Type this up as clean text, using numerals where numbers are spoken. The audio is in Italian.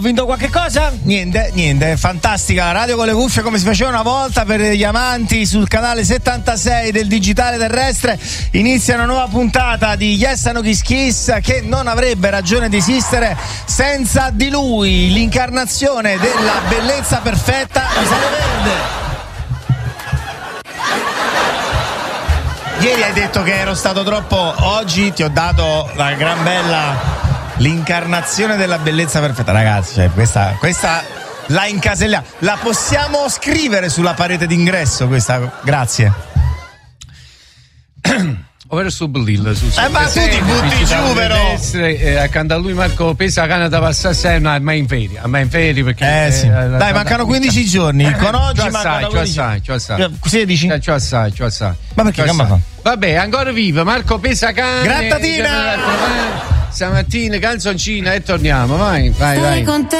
Vinto qualche cosa? Niente, fantastica la radio con le cuffie come si faceva una volta per gli amanti. Sul canale 76 del digitale terrestre inizia una nuova puntata di Yes and No Kiss Kiss, che non avrebbe ragione di esistere senza di lui, l'incarnazione della bellezza perfetta, Isaia Verde. Ieri hai detto che ero stato troppo, oggi ti ho dato la gran bella, l'incarnazione della bellezza perfetta. Ragazzi, cioè, questa la incaselliamo, la possiamo scrivere sulla parete d'ingresso questa, grazie. Ovvero su Bellilla, ma tu ti butti giù però. Accanto a lui Marco Pesa Cana da passare sempre, ma in ferie perché sì. Dai, mancano 15 giorni. Con oggi mancano 15. 16? C'ho assai. Ma perché che fa? Vabbè, ancora vivo Marco Pesa Cana. Grattatina! Stamattina canzoncina e torniamo, vai. Con te